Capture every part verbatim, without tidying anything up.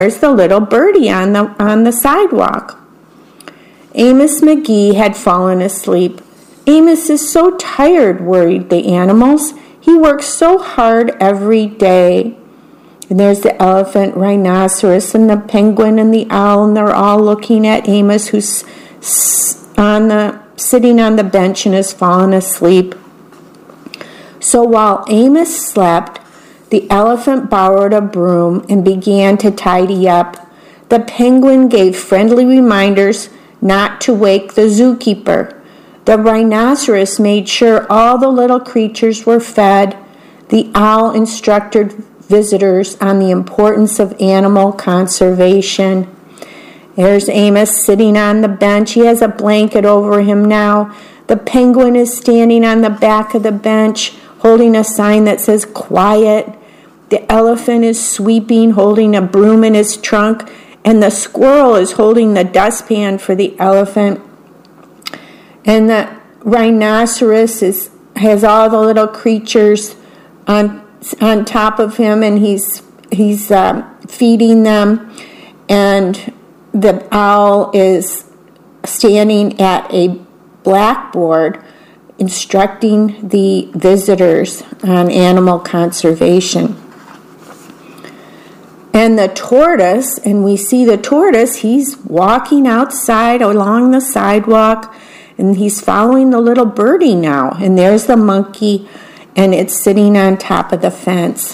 there's the little birdie on the, on the sidewalk. Amos McGee had fallen asleep. Amos is so tired, worried the animals. He works so hard every day. And there's the elephant, rhinoceros, and the penguin and the owl, and they're all looking at Amos, who's on the sitting on the bench and has fallen asleep. So while Amos slept, the elephant borrowed a broom and began to tidy up. The penguin gave friendly reminders not to wake the zookeeper. The rhinoceros made sure all the little creatures were fed. The owl instructed visitors on the importance of animal conservation. There's Amos sitting on the bench. He has a blanket over him now. The penguin is standing on the back of the bench, holding a sign that says quiet. The elephant is sweeping, holding a broom in his trunk, and the squirrel is holding the dustpan for the elephant. And the rhinoceros is, has all the little creatures on on top of him, and he's he's uh, feeding them. And the owl is standing at a blackboard instructing the visitors on animal conservation. And the tortoise, and we see the tortoise, he's walking outside along the sidewalk, and he's following the little birdie now. And there's the monkey, and it's sitting on top of the fence.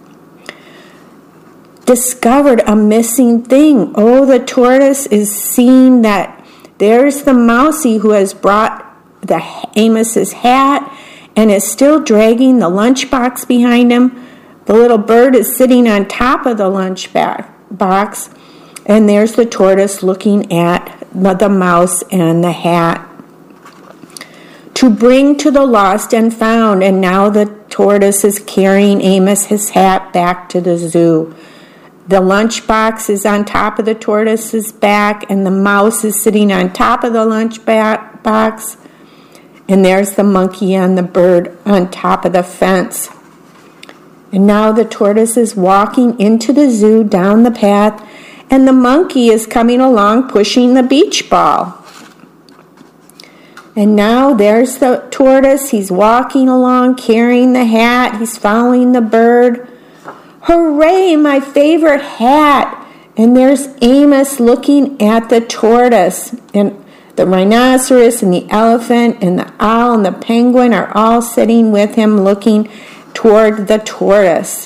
Discovered a missing thing. Oh, the tortoise is seeing that there's the mousie who has brought the Amos's hat and is still dragging the lunchbox behind him. The little bird is sitting on top of the lunch box, and there's the tortoise looking at the mouse and the hat. To bring to the lost and found, and now the tortoise is carrying Amos his hat back to the zoo. The lunchbox is on top of the tortoise's back, and the mouse is sitting on top of the lunch box, and there's the monkey and the bird on top of the fence. And now the tortoise is walking into the zoo down the path, and the monkey is coming along pushing the beach ball. And now there's the tortoise. He's walking along carrying the hat. He's following the bird. Hooray, my favorite hat. And there's Amos looking at the tortoise. And the rhinoceros and the elephant and the owl and the penguin are all sitting with him looking toward the tortoise.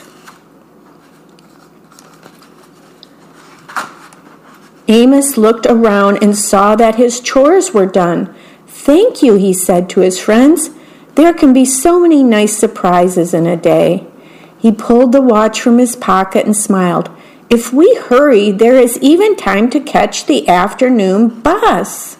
Amos looked around and saw that his chores were done. Thank you, he said to his friends. There can be so many nice surprises in a day. He pulled the watch from his pocket and smiled. If we hurry, there is even time to catch the afternoon bus.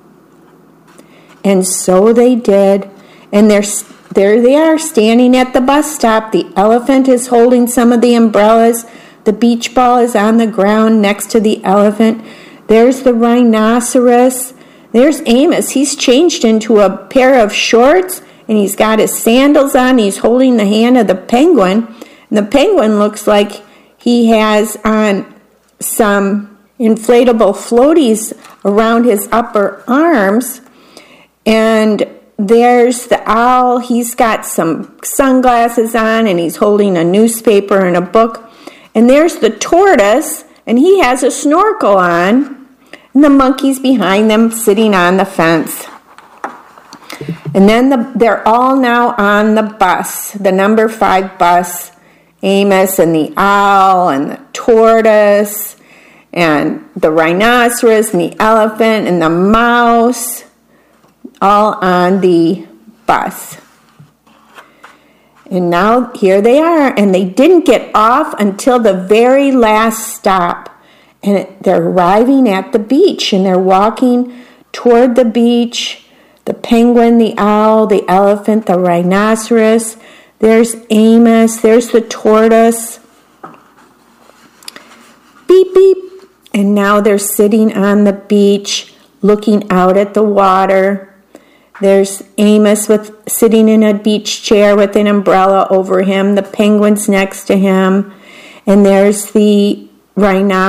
And so they did. And they're, there they are standing at the bus stop. The elephant is holding some of the umbrellas. The beach ball is on the ground next to the elephant. There's the rhinoceros. There's Amos. He's changed into a pair of shorts, and he's got his sandals on. He's holding the hand of the penguin. And the penguin looks like he has on some inflatable floaties around his upper arms. And there's the owl. He's got some sunglasses on, and he's holding a newspaper and a book. And there's the tortoise, and he has a snorkel on. And the monkey's behind them sitting on the fence. And then the, they're all now on the bus, the number five bus. Amos and the owl and the tortoise and the rhinoceros and the elephant and the mouse, all on the bus. And now here they are, and they didn't get off until the very last stop. And they're arriving at the beach, and they're walking toward the beach. The penguin, the owl, the elephant, the rhinoceros. There's Amos. There's the tortoise. Beep, beep. And now they're sitting on the beach, looking out at the water. There's Amos with sitting in a beach chair with an umbrella over him. The penguin's next to him. And there's the Right now,